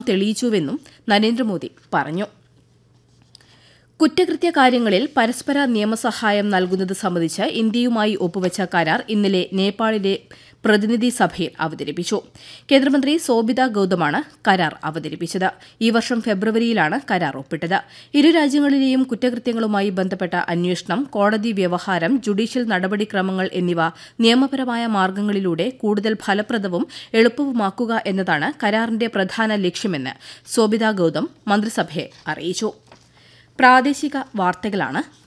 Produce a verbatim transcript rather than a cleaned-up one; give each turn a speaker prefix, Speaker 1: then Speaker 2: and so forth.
Speaker 1: തെളിയിച്ചുവെന്നും നരേന്ദ്രമോദി പറഞ്ഞു. കുറ്റകൃത്യ കാര്യങ്ങളിൽ പരസ്പര നിയമസഹായം നൽകുന്നത് സംബന്ധിച്ച് ഇന്ത്യയുമായി ഒപ്പുവച്ച കരാർ ഇന്നലെ നേപ്പാളിലെ പ്രതിനിധി സഭയിൽ അവതരിപ്പിച്ചു. കേന്ദ്രമന്ത്രി സോബിത ഗൌതമാണ് കരാർ അവതരിപ്പിച്ചത്. ഈ വർഷം ഫെബ്രുവരിയിലാണ് കരാർ ഒപ്പിട്ടത്. ഇരു രാജ്യങ്ങളിലെയും കുറ്റകൃത്യങ്ങളുമായി ബന്ധപ്പെട്ട അന്വേഷണം, കോടതി വ്യവഹാരം, ജുഡീഷ്യൽ നടപടിക്രമങ്ങൾ എന്നിവ നിയമപരമായ മാർഗ്ഗങ്ങളിലൂടെ കൂടുതൽ ഫലപ്രദവും എളുപ്പവുമാക്കുക എന്നതാണ് കരാറിന്റെ പ്രധാന ലക്ഷ്യമെന്ന് സോബിത ഗൌതം മന്ത്രിസഭയെ അറിയിച്ചു. പ്രാദേശിക വാർത്തകളാണ്